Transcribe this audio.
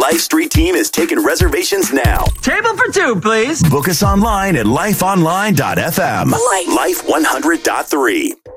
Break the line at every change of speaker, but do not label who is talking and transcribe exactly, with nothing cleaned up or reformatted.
Life Street team is taking reservations now.
Table for two, please.
Book us online at life online dot f m. Life one hundred point three.